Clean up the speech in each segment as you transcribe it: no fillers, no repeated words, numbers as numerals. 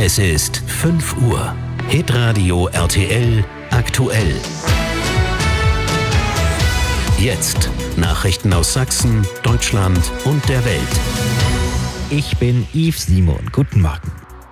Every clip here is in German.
Es ist 5 Uhr. Hitradio RTL aktuell. Jetzt Nachrichten aus Sachsen, Deutschland und der Welt. Ich bin Yves Simon. Guten Morgen.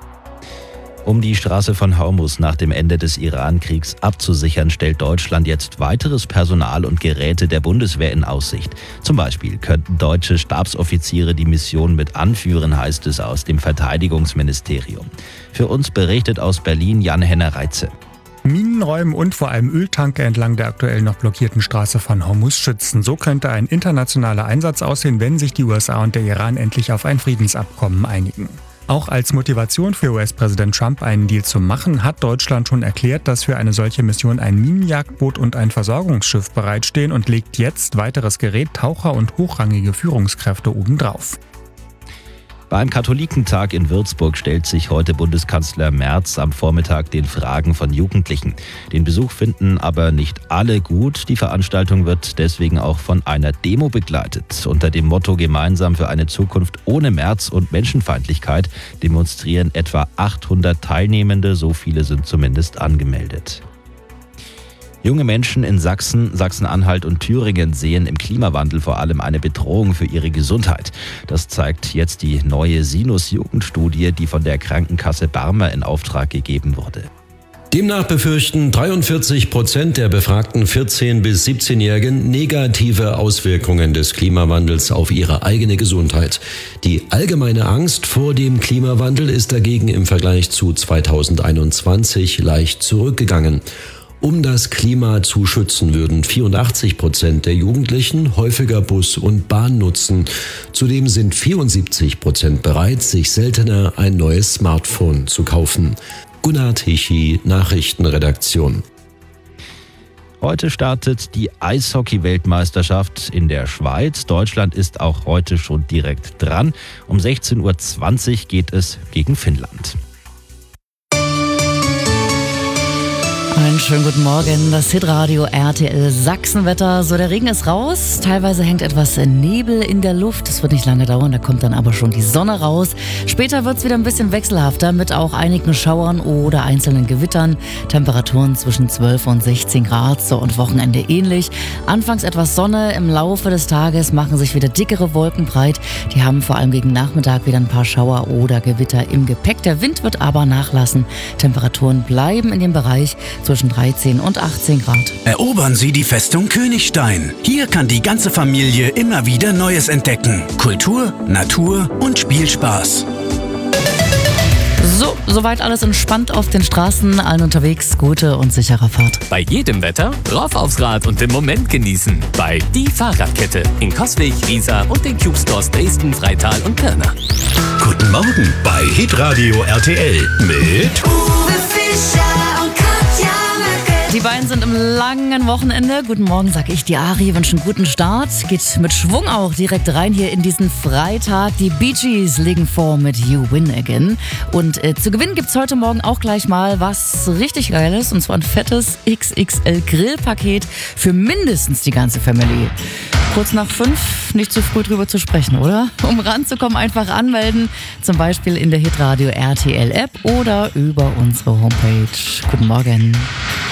Um die Straße von Hormuz nach dem Ende des Iran-Kriegs abzusichern, stellt Deutschland jetzt weiteres Personal und Geräte der Bundeswehr in Aussicht. Zum Beispiel könnten deutsche Stabsoffiziere die Mission mit anführen, heißt es aus dem Verteidigungsministerium. Für uns berichtet aus Berlin Jan-Henner Reitze. Minenräumen und vor allem Öltanker entlang der aktuell noch blockierten Straße von Hormuz schützen. So könnte ein internationaler Einsatz aussehen, wenn sich die USA und der Iran endlich auf ein Friedensabkommen einigen. Auch als Motivation für US-Präsident Trump, einen Deal zu machen, hat Deutschland schon erklärt, dass für eine solche Mission ein Minenjagdboot und ein Versorgungsschiff bereitstehen und legt jetzt weiteres Gerät, Taucher und hochrangige Führungskräfte obendrauf. Beim Katholikentag in Würzburg stellt sich heute Bundeskanzler Merz am Vormittag den Fragen von Jugendlichen. Den Besuch finden aber nicht alle gut. Die Veranstaltung wird deswegen auch von einer Demo begleitet. Unter dem Motto "Gemeinsam für eine Zukunft ohne Merz und Menschenfeindlichkeit" demonstrieren etwa 800 Teilnehmende. So viele sind zumindest angemeldet. Junge Menschen in Sachsen, Sachsen-Anhalt und Thüringen sehen im Klimawandel vor allem eine Bedrohung für ihre Gesundheit. Das zeigt jetzt die neue Sinus-Jugendstudie, die von der Krankenkasse Barmer in Auftrag gegeben wurde. Demnach befürchten 43% der befragten 14- bis 17-Jährigen negative Auswirkungen des Klimawandels auf ihre eigene Gesundheit. Die allgemeine Angst vor dem Klimawandel ist dagegen im Vergleich zu 2021 leicht zurückgegangen. Um das Klima zu schützen, würden 84% der Jugendlichen häufiger Bus und Bahn nutzen. Zudem sind 74% bereit, sich seltener ein neues Smartphone zu kaufen. Gunnar Tichy, Nachrichtenredaktion. Heute startet die Eishockey-Weltmeisterschaft in der Schweiz. Deutschland ist auch heute schon direkt dran. Um 16:20 Uhr geht es gegen Finnland. Einen schönen guten Morgen, das Hitradio RTL Sachsenwetter. So, der Regen ist raus, teilweise hängt etwas Nebel in der Luft. Es wird nicht lange dauern, da kommt dann aber schon die Sonne raus. Später wird es wieder ein bisschen wechselhafter mit auch einigen Schauern oder einzelnen Gewittern. Temperaturen zwischen 12 und 16 Grad, so und Wochenende ähnlich. Anfangs etwas Sonne, im Laufe des Tages machen sich wieder dickere Wolken breit. Die haben vor allem gegen Nachmittag wieder ein paar Schauer oder Gewitter im Gepäck. Der Wind wird aber nachlassen. Temperaturen bleiben in dem Bereich zwischen 13 und 18 Grad. Erobern Sie die Festung Königstein. Hier kann die ganze Familie immer wieder Neues entdecken. Kultur, Natur und Spielspaß. So, soweit alles entspannt auf den Straßen, allen unterwegs, gute und sichere Fahrt. Bei jedem Wetter rauf aufs Rad und den Moment genießen. Bei Die Fahrradkette in Coswig, Riesa und den Cube Stores Dresden, Freital und Pirna. Guten Morgen bei Hitradio RTL mit Uwe Fischer und Katja Möcke. Die beiden sind im langen Wochenende. Guten Morgen, sag ich. Die Ari wünscht einen guten Start. Geht mit Schwung auch direkt rein hier in diesen Freitag. Die Bee Gees legen vor mit You Win Again. Und zu gewinnen gibt's heute Morgen auch gleich mal was richtig Geiles. Und zwar ein fettes XXL Grillpaket für mindestens die ganze Family. Kurz nach 5, nicht zu früh drüber zu sprechen, oder? Um ranzukommen, einfach anmelden. Zum Beispiel in der Hitradio RTL App oder über unsere Homepage. Guten Morgen.